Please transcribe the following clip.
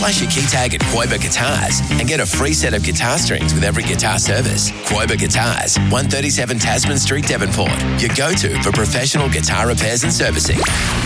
Flash your key tag at Quoba Guitars and get a free set of guitar strings with every guitar service. Quoba Guitars, 137 Tasman Street, Devonport. Your go-to for professional guitar repairs and servicing.